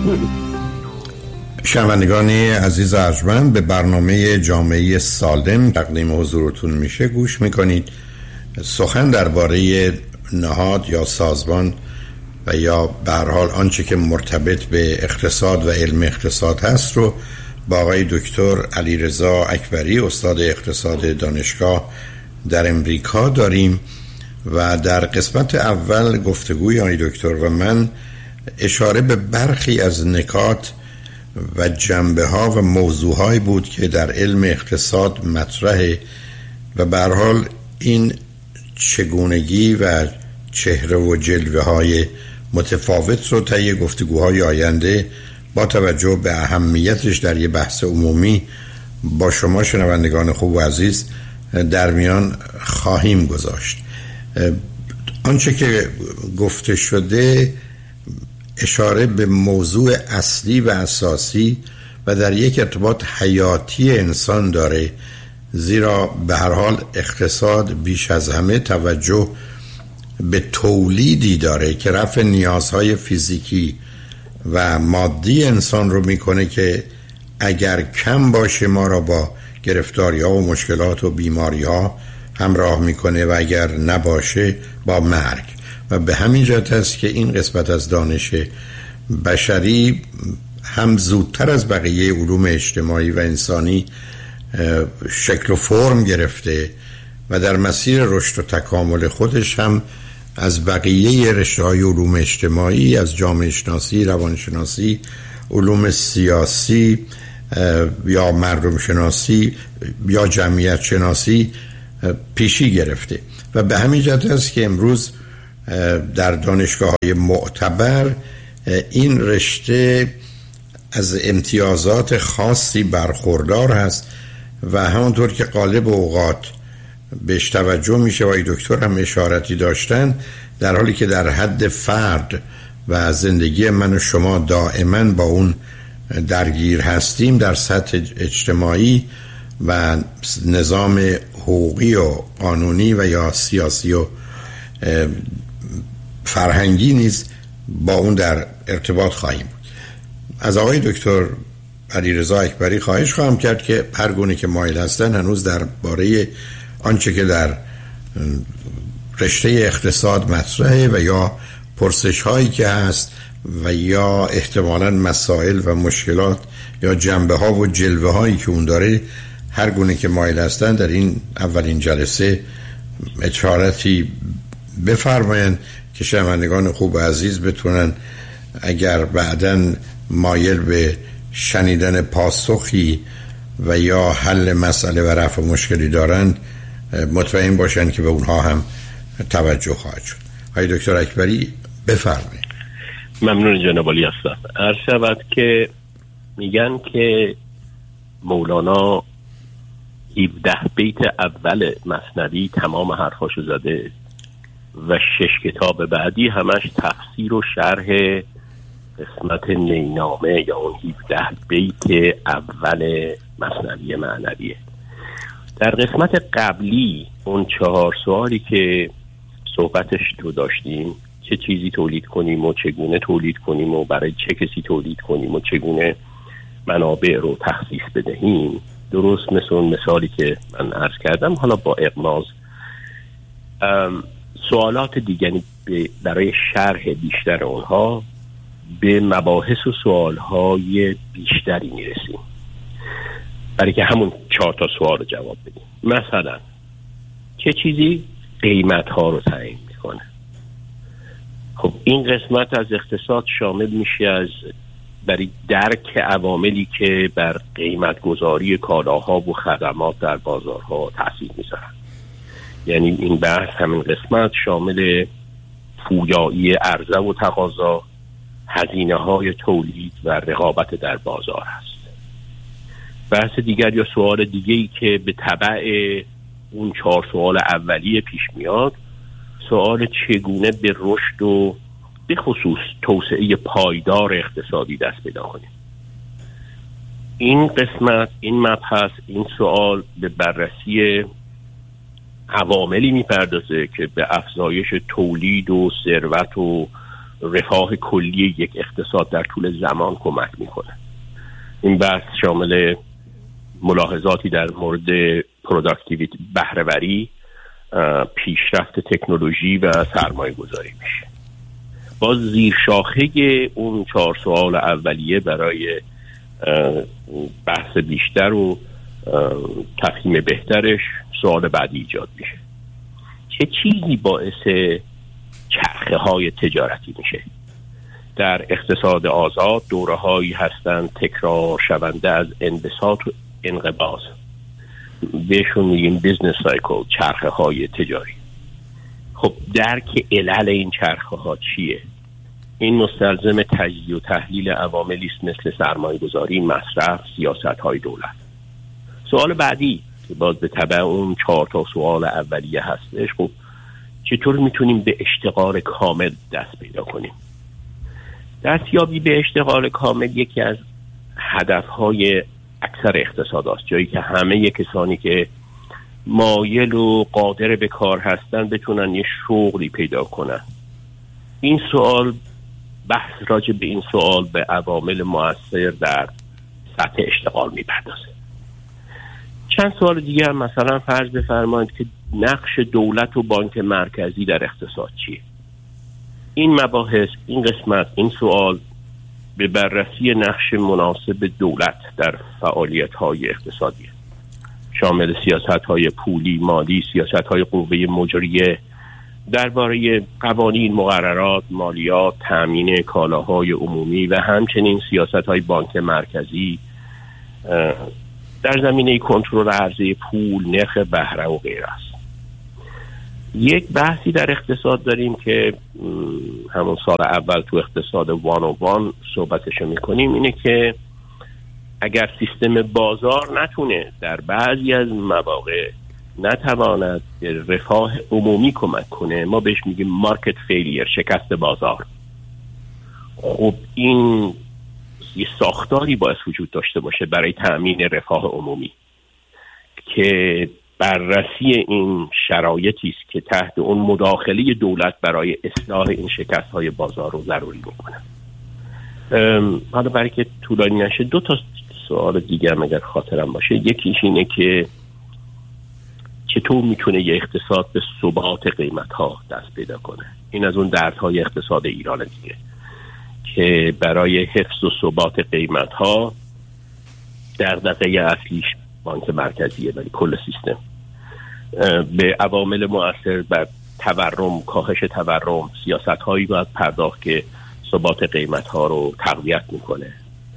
شنوندگان عزیز ارجمند، به برنامه جامعه سالم تقدیم حضورتون میشه گوش میکنید. سخن درباره نهاد یا سازمان و یا به هر حال آنچه که مرتبط به اقتصاد و علم اقتصاد هست رو با آقای دکتر علیرضا اکبری، استاد اقتصاد دانشگاه در امریکا داریم و در قسمت اول گفتگوی آقای دکتر و من اشاره به برخی از نکات و جنبه ها و موضوع هایی بود که در علم اقتصاد مطرحه و به هر حال این چگونگی و چهره و جلوه های متفاوت رو طی گفتگوهای آینده با توجه به اهمیتش در یه بحث عمومی با شما شنوندگان خوب و عزیز در میان خواهیم گذاشت. آنچه که گفته شده اشاره به موضوع اصلی و اساسی و در یک ارتباط حیاتی انسان داره، زیرا به هر حال اقتصاد بیش از همه توجه به تولیدی داره که رفع نیازهای فیزیکی و مادی انسان رو میکنه که اگر کم باشه ما را با گرفتاری ها و مشکلات و بیماری ها همراه میکنه و اگر نباشه با مرگ. و به همین جهت است که این قسمت از دانش بشری هم زودتر از بقیه علوم اجتماعی و انسانی شکل و فرم گرفته و در مسیر رشد و تکامل خودش هم از بقیه رشته‌های علوم اجتماعی، از جامعه شناسی، روانشناسی، علوم سیاسی یا مردم شناسی یا جمعیت شناسی پیشی گرفته و به همین جهت است که امروز در دانشگاه‌های معتبر این رشته از امتیازات خاصی برخوردار هست و همونطور که غالب اوقات بهش توجه میشه و دکتر هم اشارتی داشتن، در حالی که در حد فرد و زندگی من و شما دائما با اون درگیر هستیم، در سطح اجتماعی و نظام حقوقی و قانونی و یا سیاسی و فرهنگی نیز با اون در ارتباط خواهیم بود. از آقای دکتر علیرضا اکبری خواهش خواهم کرد که هر گونه که مایل هستن هنوز درباره آنچه که در رشته اقتصاد مطرحه و یا پرسش هایی که هست و یا احتمالاً مسائل و مشکلات یا جنبه ها و جلوه هایی که اون داره، هر گونه که مایل هستن در این اولین جلسه اشارتی بفرمایند که شنوندگان خوب و عزیز بتونن اگر بعداً مایل به شنیدن پاسخی و یا حل مسئله و رفع مشکلی دارند مطمئن باشن که به اونها هم توجه خواهد شد. آقای دکتر اکبری بفرمایید. ممنون جناب عالی هستم. عرض شود که میگن که مولانا 17 بیت اول مثنوی تمام حرفاشو زده و 6 کتاب بعدی همش تفسیر و شرح قسمت نینامه یا اون 17 بیت اول مثنوی معنویه. در قسمت قبلی اون 4 سوالی که صحبتش رو داشتیم، چه چیزی تولید کنیم و چگونه تولید کنیم و برای چه کسی تولید کنیم و چگونه منابع رو تخصیص بدهیم، درست مثل اون مثالی که من عرض کردم، حالا با اغماض سوالات دیگری برای شرح بیشتر اونها به مباحث و سوالهای بیشتری میرسیم برای که همون 4 تا سوال رو جواب بدیم. مثلا چه چیزی قیمت‌ها رو تعیین میکنه؟ خب این قسمت از اقتصاد شامل میشه از برای درک عواملی که بر قیمت گذاری کالاها و خدمات در بازارها تاثیر میذارن. یعنی این بحث همین قسمت شامل پویایی عرضه و تقاضا، هزینه‌های تولید و رقابت در بازار است. بحث دیگر یا سوال دیگه‌ای که به تبع اون 4 سوال اولیه پیش میاد، سوال چگونه به رشد و به خصوص توسعه پایدار اقتصادی دست پیدا کنیم. این قسمت، این مبحث، این سوال به بررسی عواملی میپردازه که به افزایش تولید و ثروت و رفاه کلی یک اقتصاد در طول زمان کمک میکنه. این بحث شامل ملاحظاتی در مورد پروداکتیویتی، بهره‌وری، پیشرفت تکنولوژی و سرمایه گذاری میشه. باز زیر شاخه اون 4 سوال اولیه برای بحث بیشتر و تفهیم بهترش سوال بعدی ایجاد میشه: چه چیزی باعث چرخه های تجارتی میشه؟ در اقتصاد آزاد دوره هایی هستند تکرار شونده از انبساط و انقباض، بهشون میگیم بیزنس سایکل، چرخه های تجاری. خب درک علل این چرخه ها چیه؟ این مستلزم تجزیه و تحلیل عواملی است مثل سرمایه گذاری، مصرف، سیاست های دولت. سوال بعدی که باز به تبع اون 4 سوال اولیه هستش: خب چطور میتونیم به اشتغال کامل دست پیدا کنیم؟ دستیابی به اشتغال کامل یکی از هدفهای اکثر اقتصاد است، جایی که همه کسانی که مایل و قادر به کار هستن بتونن یه شغلی پیدا کنن. این سوال، بحث راجع به این سوال به عوامل مؤثر در سطح اشتغال میپردازه. چند سوال دیگه هم مثلا فرض بفرمایید که نقش دولت و بانک مرکزی در اقتصاد چیه؟ این مباحث، این قسمت، این سوال به بررسی نقش مناسب دولت در فعالیت‌های اقتصادی شامل سیاست‌های پولی، مالی، سیاست‌های قوه مجریه درباره قوانین، مقررات، مالیات، تامین کالاهای عمومی و همچنین سیاست‌های بانک مرکزی در زمینه کنترل عرضه پول، نرخ بهره و غیره است. یک بحثی در اقتصاد داریم که همون سال اول تو اقتصاد 101 صحبتشو میکنیم، اینه که اگر سیستم بازار نتونه در بعضی از مواقع نتواند به رفاه عمومی کمک کنه، ما بهش میگیم مارکت فیلیر، شکست بازار. خب این یه ساختاری باید وجود داشته باشه برای تأمین رفاه عمومی که بررسی این شرایطی است که تحت اون مداخله دولت برای اصلاح این شکست‌های بازار رو ضروری بکنه. حالا برای که طولانی نشه 2 سوال دیگه هم اگر خاطرم باشه. یکیش اینه که چطور میتونه یه اقتصاد به ثبات قیمت‌ها دست پیدا کنه؟ این از اون دردهای اقتصاد ایران دیگه که برای حفظ و ثبات قیمت‌ها دغدغه اصلیش بانک مرکزیه، ولی کل سیستم به عوامل مؤثر بر تورم، کاهش تورم، سیاست‌هایی باید پرداخت که ثبات قیمت‌ها رو تقویت میکنه.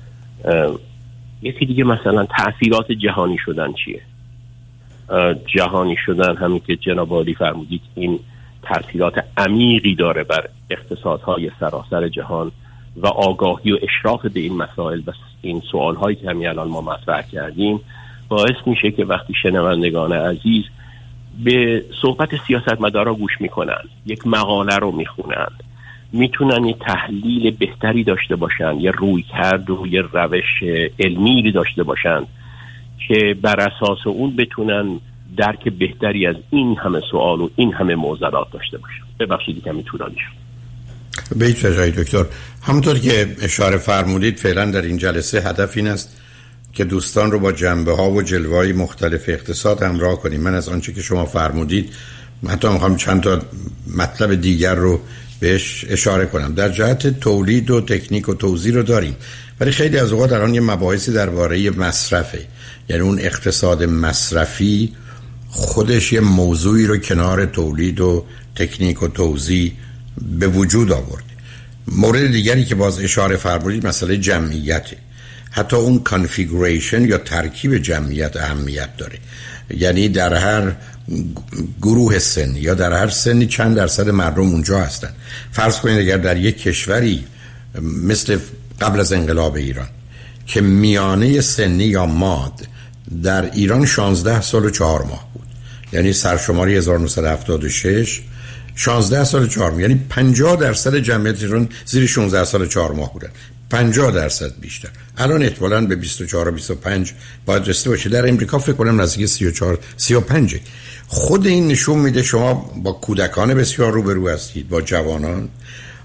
یکی دیگه مثلا تأثیرات جهانی شدن چیه؟ جهانی شدن همین که جناب عالی فرمودید این تأثیرات عمیقی داره بر اقتصادهای سراسر جهان و آگاهی و اشراف به این مسائل و این سوال‌هایی که همین الان ما مطرح کردیم باعث میشه که وقتی شنوندگان عزیز به صحبت سیاستمدارا گوش میکنن، یک مقاله رو میخونن، میتونن یه تحلیل بهتری داشته باشن، یه رویکرد و یه روش علمی داشته باشن که بر اساس اون بتونن درک بهتری از این همه سوال و این همه معضلات داشته باشن. ببخشید کمی طولانی شد. به هیچ وجه دکتر، همونطور که اشاره فرمودید فعلا در این جلسه هدف این است که دوستان رو با جنبه ها و جلوه‌های مختلف اقتصاد همراه کنیم. من از آنچه که شما فرمودید حتی میخوام چند تا مطلب دیگر رو بهش اشاره کنم. در جهت تولید و تکنیک و توزیع رو داریم، ولی خیلی از اوقات الان یه مباحثی درباره مصرفه، یعنی اون اقتصاد مصرفی خودش یه موضوعی رو کنار تولید و تکنیک و توزیع به وجود آورد. مورد دیگری که باز اشاره فرمودید مسئله جمعیته. حتی اون کانفیگوریشن یا ترکیب جمعیت اهمیت داره، یعنی در هر گروه سنی یا در هر سنی چند درصد مردم اونجا هستن. فرض کنید اگر در یک کشوری مثل قبل از انقلاب ایران که میانه سنی یا ماد در ایران 16 سال و 4 ماه بود، یعنی سرشماری 1976 16 سال و 4 ماه، یعنی 50% جمعیت ایران زیر 16 سال و 4 ماه بودن، 50% بیشتر. الان احتمالاً به 24 و 25 باید رسیده باشه. در امریکا فکر کنم نزدیک 34 35. خود این نشون میده شما با کودکان بسیار روبرو هستید، با جوانان،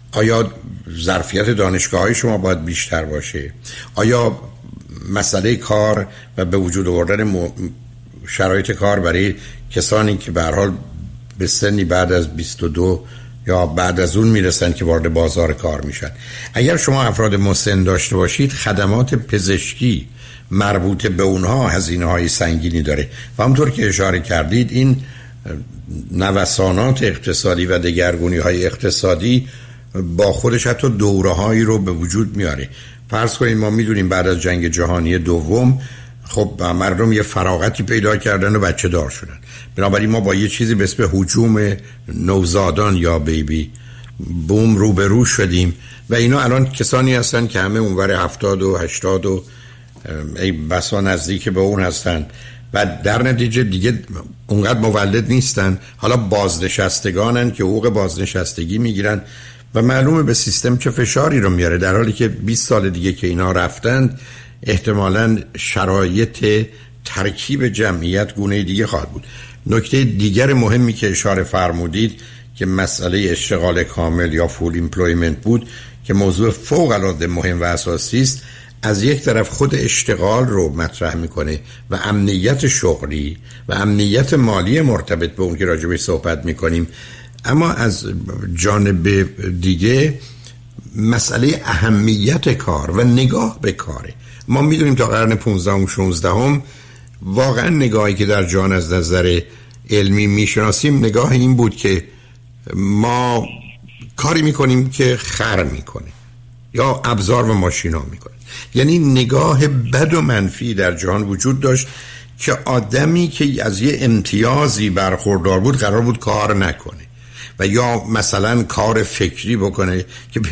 آیا ظرفیت دانشگاه‌های شما باید بیشتر باشه؟ آیا مسئله کار و به وجود آوردن شرایط کار برای کسانی که به هر حال به سنی بعد از 22 یا بعد از اون میرسن که وارد بازار کار میشن، اگر شما افراد مسن داشته باشید، خدمات پزشکی مربوط به اونها هزینه‌های سنگینی داره و همونطور که اشاره کردید این نوسانات اقتصادی و دگرگونی‌های اقتصادی با خودش حتی دوره‌هایی رو به وجود میاره. فرض کنید ما میدونیم بعد از جنگ جهانی دوم خب مردم یه فراغتی پیدا کردن و بچه دار شدن، بنابراین ما با یه چیزی به اسم هجوم نوزادان یا بیبی بوم روبرو شدیم و اینا الان کسانی هستن که همه اونور 70 و 80 و ای بسا نزدیک به اون هستن و در نتیجه دیگه اونقدر مولد نیستن، حالا بازنشستگانن که حقوق بازنشستگی میگیرن و معلومه به سیستم چه فشاری رو میاره، در حالی که 20 سال دیگه که اینا رفتن احتمالاً شرایط ترکیب جمعیت گونه دیگه خواهد بود. نکته دیگر مهمی که اشاره فرمودید که مسئله اشتغال کامل یا فول ایمپلویمنت بود که موضوع فوق العاده مهم و اساسی است. از یک طرف خود اشتغال رو مطرح میکنه و امنیت شغلی و امنیت مالی مرتبط به اون که راجع به صحبت میکنیم، اما از جانب دیگه مسئله اهمیت کار و نگاه به کاره. ما میدونیم تا قرن 15 و 16 واقعا نگاهی که در جهان از نظر علمی میشناسیم نگاه این بود که ما کاری میکنیم که خر میکنه یا ابزار و ماشینا میکنه، یعنی نگاه بد و منفی در جهان وجود داشت که آدمی که از یه امتیازی برخوردار بود قرار بود کار نکنه و یا مثلا کار فکری بکنه که